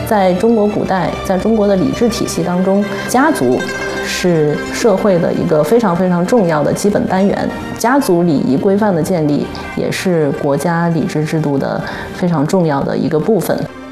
在中国古代，在中国的礼制体系当中，家族是社会的一个非常非常重要的基本单元，家族礼仪规范的建立也是国家礼制制度的非常重要的一个部分。